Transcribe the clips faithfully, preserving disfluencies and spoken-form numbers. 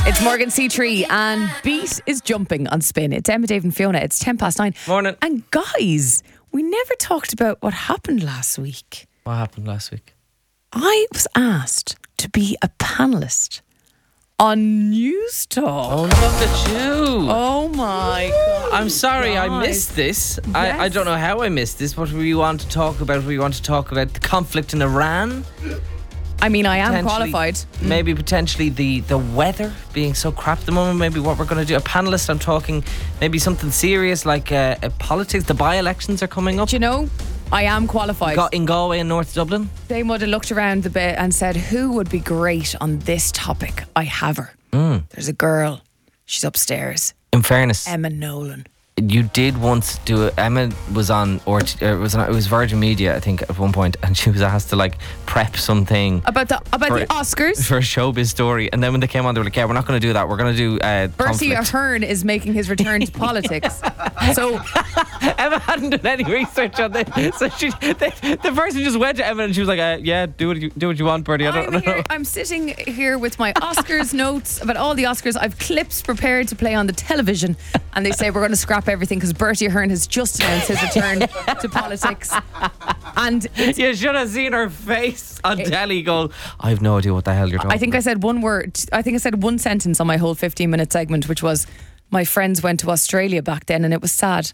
It's Morgan C three and Beat is jumping on Spin. It's Emma, Dave and Fiona. It's ten past nine. Morning. And guys, we never talked about what happened last week. What happened last week? I was asked to be a panellist on News Talk. Oh, look at you. Oh my God. I'm sorry I Guys. missed this. Yes. I, I don't know how I missed this. What do we want to talk about? We want to talk about the conflict in Iran. I mean, I am Potentially- qualified. Maybe potentially the, the weather being so crap at the moment. Maybe what we're going to do. A panellist, I'm talking maybe something serious like uh, uh, politics. The by-elections are coming up. Do you know, I am qualified. Got in Galway and North Dublin. They would have looked around the bit and said, who would be great on this topic? I have her. Mm. There's a girl. She's upstairs. In fairness, Emma Nolan. you did once do it. Emma was on, or uh, was on, it was Virgin Media, I think, at one point, and she was asked to like prep something About the about For- the Oscars. for a showbiz story, and then when they came on, they were like, "Yeah, we're not going to do that. We're going to do uh, Bertie conflict." Ahern is making his return to politics. So Emma hadn't done any research on this, so she, the, the person just went to Emma and she was like, uh, "Yeah, do what you do what you want, Bertie." I don't I'm, know. here, I'm sitting here with my Oscars notes about all the Oscars. I've clips prepared to play on the television, and they say we're going to scrap everything because Bertie Ahern has just announced his return to politics. And it's, You should have seen her face on telly. Go, I have no idea what the hell you're talking. I think I said one word. I think I said one sentence on my whole fifteen minute segment, which was, my friends went to Australia back then and it was sad.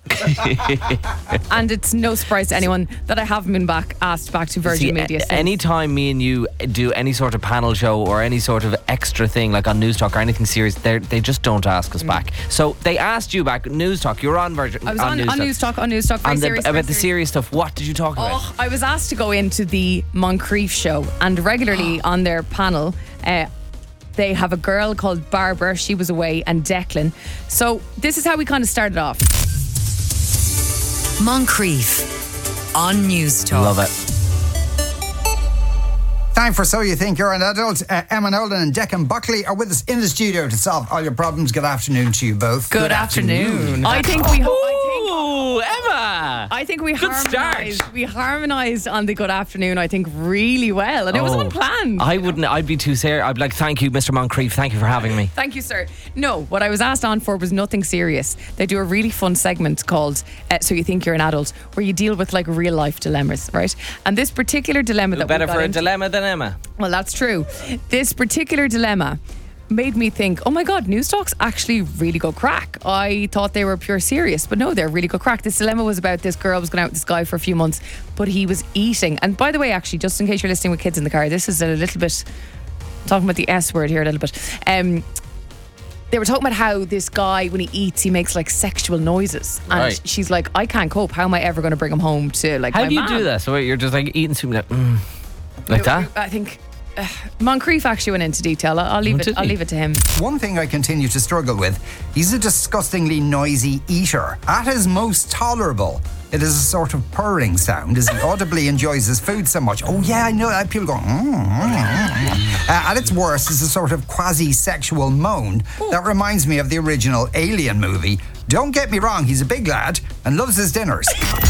And it's no surprise to anyone that I haven't been back asked back to Virgin See, Media a- since. anytime me and you do any sort of panel show or any sort of extra thing like on News Talk or anything serious, they they just don't ask us back. So they asked you back News Talk. You were on Virgin. I was on, on News Talk, on News Talk, very On the, serious, very about the serious. serious stuff. What did you talk about? Oh, I was asked to go into the Moncrief show, and regularly on their panel, uh, they have a girl called Barbara. She was away, and Declan. So this is how we kind of started off. Moncrief on News Talk. Love it. Time for So You Think You're an Adult. Uh, Emma Nolan and Declan Buckley are with us in the studio to solve all your problems. Good afternoon to you both. Good, afternoon. I think we. I think, Ooh, Emma. I think we Good harmonized. start. We harmonized on the good afternoon. I think really well, and it was Oh, unplanned. I wouldn't. I'd be too serious. I'd be like, "Thank you, Mister Moncrief. Thank you for having me." Thank you, sir. No, what I was asked on for was nothing serious. They do a really fun segment called uh, So You Think You're an Adult, where you deal with like real life dilemmas, right? And this particular dilemma that Better we got for a into, dilemma than Emma. well, that's true. This particular dilemma made me think, oh my God, News Talk's actually really good crack. I thought they were pure serious, but no, they're really good crack. This dilemma was about this girl was going out with this guy for a few months, but he was eating. And by the way, actually, just in case you're listening with kids in the car, this is a little bit, talking about the S word here a little bit. Um, they were talking about how this guy, when he eats, he makes like sexual noises. And Right. she's like, I can't cope. How am I ever going to bring him home to like How my do you man? do that? So wait, you're just like eating something like, mm, like that? I think uh, Moncrief actually went into detail. I'll, I'll leave Oh, it. did I'll he? leave it to him. One thing I continue to struggle with, he's a disgustingly noisy eater. At his most tolerable, it is a sort of purring sound as he audibly enjoys his food so much. Oh yeah, I know that. People go, mm, mm, mm. Uh, at its worst is a sort of quasi-sexual moan that reminds me of the original Alien movie. Don't get me wrong, he's a big lad and loves his dinners.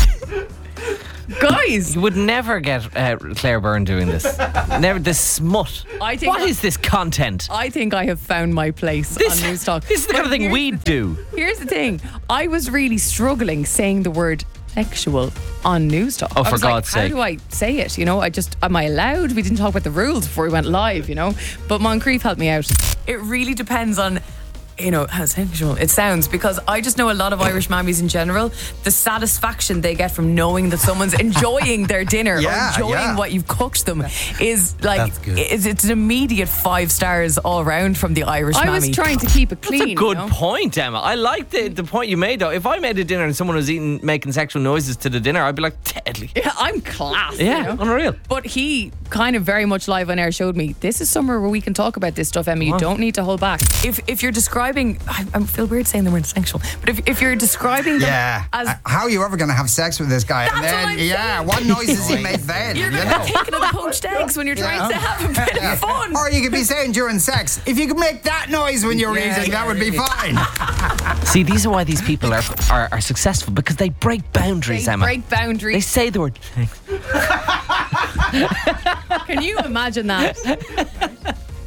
Guys, You would never get uh, Claire Byrne doing this. Never this smut. I think What I- is this content? I think I have found my place This, on News Talk. this is the kind But of thing here's we the- do. Here's the thing. I was really struggling saying the word sexual on News Talk. Oh, I for was like, God's how sake. do I say it? You know, I just, am I allowed? We didn't talk about the rules before we went live, you know. But Moncrief helped me out. It really depends on, you know, how sexual it sounds, because I just know a lot of Irish mammies in general, the satisfaction they get from knowing that someone's enjoying their dinner Yeah, or enjoying yeah. what you've cooked them is like, That's good. it's, it's an immediate five stars all round from the Irish I mammy. was trying to keep it clean. That's a good you know? point, Emma. I like the, the point you made, though. If I made a dinner and someone was eating, making sexual noises to the dinner, I'd be like, deadly. Yeah, I'm class. Yeah, you know? unreal. But he kind of very much live on air showed me this is somewhere where we can talk about this stuff, Emma. You What? don't need to hold back. If if you're describing, I, I feel weird saying the word sexual, but if, if you're describing them Yeah. as Uh, how are you ever going to have sex with this guy? That's and then, what I'm yeah, saying. what noises he made then? you're you going to know? be thinking of the poached eggs when you're trying to have a bit of fun. Or you could be saying during sex, if you could make that noise when you're Yeah, eating, yeah, that would be fine. See, these are why these people are are, are successful, because they break boundaries, They Emma. break They boundaries. say the word sex. Can you imagine that?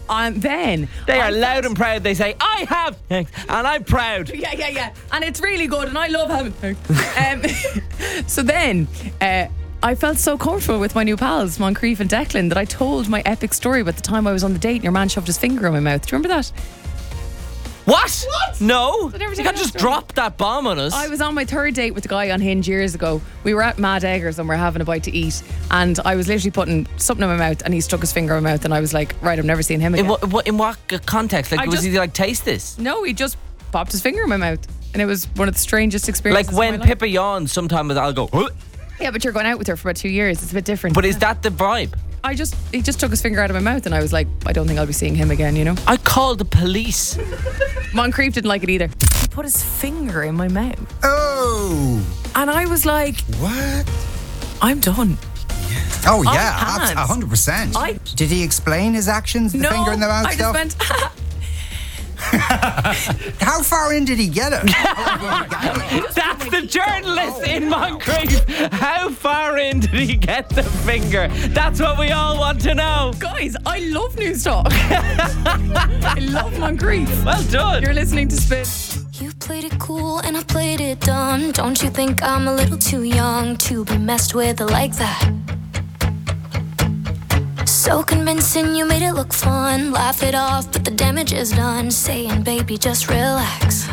And then They I are loud and proud. They say, I have sex, and I'm proud. Yeah, yeah, yeah. And it's really good, and I love having um, So then, uh, I felt so comfortable with my new pals, Moncrief and Declan, that I told my epic story about the time I was on the date and your man shoved his finger in my mouth. Do you remember that? What? What? No. I never You told can't that just story. drop that bomb on us. I was on my third date with a guy on Hinge years ago. We were at Mad Eggers and we are having a bite to eat. And I was literally putting something in my mouth and he stuck his finger in my mouth and I was like, right, I'm never seeing him in, again. what, what, in what context? Like, I was just- he like, taste this? No, he just popped his finger in my mouth. And it was one of the strangest experiences. Like of when my life. Pippa yawns, sometimes I'll go, "Huh?" Yeah, but you're going out with her for about two years. It's a bit different. But is that the vibe? I just, he just took his finger out of my mouth and I was like, I don't think I'll be seeing him again, you know? I called the police. Moncrief didn't like it either. He put his finger in my mouth. Oh, And I was like, what? I'm done. Oh, I yeah, can't. abs- one hundred percent. I- Did he explain his actions, the no, finger in the mouth I stuff? just went, How far in did he get it? That's the journalist in Moncrief. How far in did he get the finger? That's what we all want to know. guys, I love News Talk. I love Moncrief. Well done. You're listening to Spin. You played it cool and I played it dumb. Don't you think I'm a little too young to be messed with like that? So convincing, you made it look fun. Laugh it off, but the damage is done. Saying, baby, just relax.